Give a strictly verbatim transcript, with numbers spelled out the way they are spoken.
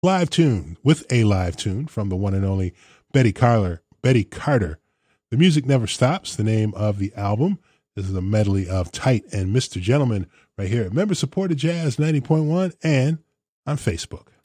live tune with a live tune from the one and only Betty Carter. Betty Carter. The Music Never Stops, the name of the album. This is a medley of Tight and Mister Gentleman right here at member supported Jazz ninety point one and on Facebook.